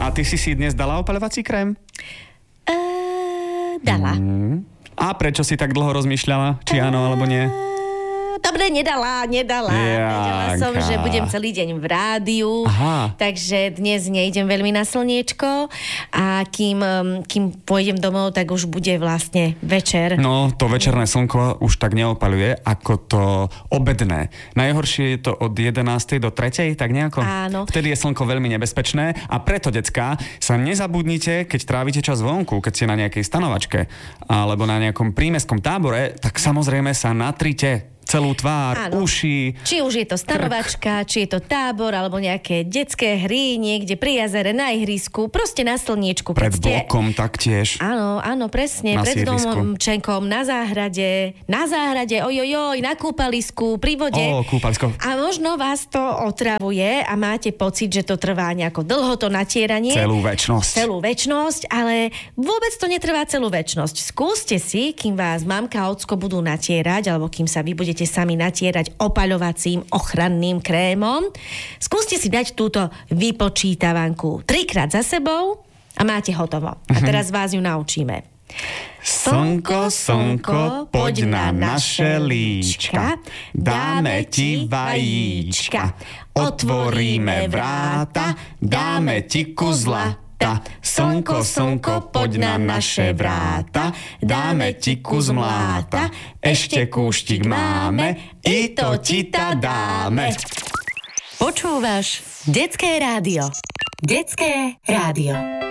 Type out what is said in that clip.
A ty si dnes dala opaľovací krém? Dala. A prečo si tak dlho rozmýšľala? Či áno, alebo nie? Dobre, nedala. Vedela som, že budem celý deň v rádiu, takže dnes nejdem veľmi na slniečko a kým pôjdem domov, tak už bude vlastne večer. No, to večerné slnko už tak neopaľuje, ako to obedné. Najhoršie je to od 11. do 3. tak nejako? Áno. Vtedy je slnko veľmi nebezpečné a preto, decká, sa nezabudnite, keď trávite čas vonku, keď ste na nejakej stanovačke alebo na nejakom prímestskom tábore, tak samozrejme sa natrite celú tvár, uši. Či už je to stanovačka, či je to tábor, alebo nejaké detské hry, niekde pri jazere, na ihrisku, proste na slniečku. Pred blokom taktiež. Áno, presne. Na pred sídlisku. domčenkom, na záhrade, na kúpalisku, pri vode. Kúpalisko. A možno vás to otravuje a máte pocit, že to trvá nejako dlho, to natieranie. Celú večnosť, ale vôbec to netrvá celú večnosť. Skúste si, kým vás mamka a ocko budú natierať, alebo kým sa vy budete sami natierať opaľovacím ochranným krémom. Skúste si dať túto vypočítavanku 3-krát za sebou a máte hotovo. A teraz vás ju naučíme. Slnko, poď na naše líčka, dáme ti vajíčka, otvoríme vráta, dáme ti kuzla. Slnko, poď na naše vráta, dáme ti kus mláta, ešte kúštik máme, i to ti ta dáme. Počúvaš Detské rádio. Detské rádio.